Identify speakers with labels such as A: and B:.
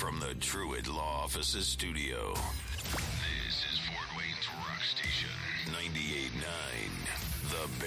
A: from the Truett Law Offices studio. This is Fort Wayne's Rock Station, 98.9 The